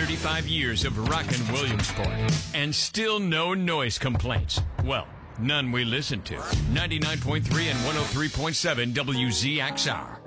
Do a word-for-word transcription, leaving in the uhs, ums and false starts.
thirty-five years of rockin' Williamsport, and still no noise complaints. Well, none we listen to. ninety-nine point three and one oh three point seven W Z X R.